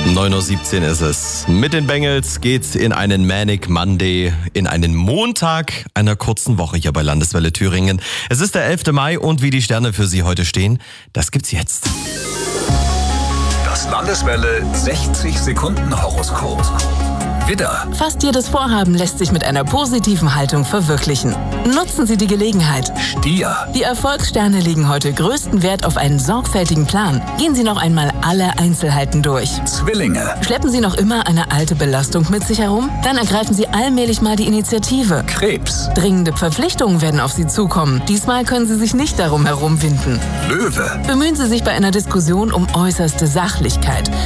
9:17 Uhr ist es. Mit den Bengels geht's in einen Manic Monday, in einen Montag einer kurzen Woche hier bei Landeswelle Thüringen. Es ist der 11. Mai und wie die Sterne für Sie heute stehen, das gibt's jetzt. Das Landeswelle 60 Sekunden Horoskop. Widder, Fast jedes Vorhaben lässt sich mit einer positiven Haltung verwirklichen. Nutzen Sie die Gelegenheit. Stier, Die Erfolgssterne legen heute größten Wert auf einen sorgfältigen Plan. Gehen Sie noch einmal alle Einzelheiten durch. Zwillinge, Schleppen Sie noch immer eine alte Belastung mit sich herum? Dann ergreifen Sie allmählich mal die Initiative. Krebs, Dringende Verpflichtungen werden auf Sie zukommen. Diesmal können Sie sich nicht darum herumwinden. Löwe. Bemühen Sie sich bei einer Diskussion um äußerste Sachlichkeit.